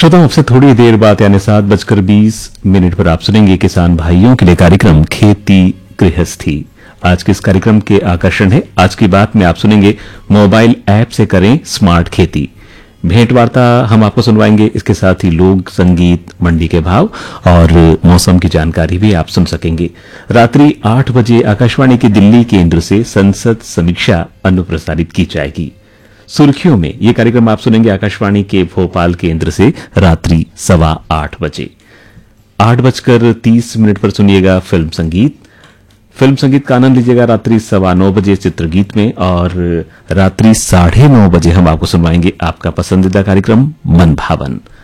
श्रोताओं, आपसे थोड़ी देर बाद यानी 7:20 पर आप सुनेंगे किसान भाइयों के लिए कार्यक्रम खेती गृहस्थी। आज के इस कार्यक्रम के आकर्षण है, आज की बात में आप सुनेंगे मोबाइल ऐप से करें स्मार्ट खेती। भेंट वार्ता हम आपको सुनवाएंगे, इसके साथ ही लोक संगीत, मंडी के भाव और मौसम की जानकारी भी आप सुन सकेंगे। रात्रि 8 बजे आकाशवाणी के दिल्ली केंद्र से संसद समीक्षा अनुप्रसारित की जाएगी। सुर्खियों में ये कार्यक्रम आप सुनेंगे आकाशवाणी के भोपाल केंद्र से रात्रि 8:15 बजे। 8:30 पर सुनिएगा फिल्म संगीत। फिल्म संगीत का आनंद लीजिएगा रात्रि 9:15 बजे चित्रगीत में, और रात्रि 9:30 बजे हम आपको सुनवाएंगे आपका पसंदीदा कार्यक्रम मन भावन।